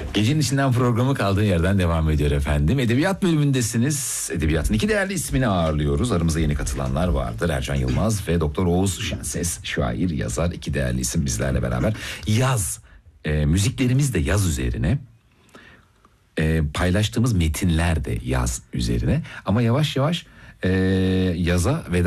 Gecenin içinden programı kaldığı yerden devam ediyor efendim. Edebiyat bölümündesiniz. Edebiyatın iki değerli ismini ağırlıyoruz. Aramızda yeni katılanlar vardır. Ercan Yılmaz ve Doktor Oğuz Şenses. Şair, yazar, iki değerli isim bizlerle beraber. Yaz. Müziklerimiz de yaz üzerine. Paylaştığımız metinler de yaz üzerine. Ama yavaş yavaş yaza veda